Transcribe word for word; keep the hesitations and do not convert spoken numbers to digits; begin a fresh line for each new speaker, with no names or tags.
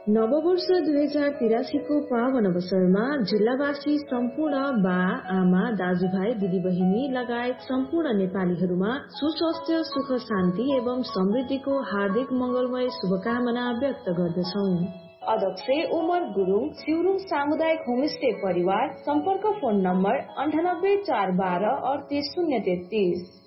नववर्ष दुई हजार तिरासी को पावन अवसरमा जिल्लावासी सम्पूर्ण बा आमा दाजुभाइ दिदीबहिनी लगायत सम्पूर्ण नेपालीहरूमा सुस्वास्थ्य सुख शान्ति एवं समृद्धिको हार्दिक मंगलमय शुभकामना व्यक्त गर्दछौ। अध्यक्ष उमर गुरुङ, छिउरुङ सामुदायिक होमस्टे परिवार। सम्पर्क फोन नम्बर अन्ठानब्बे चार बाह्र अडतिस शून्य तेत्तीस।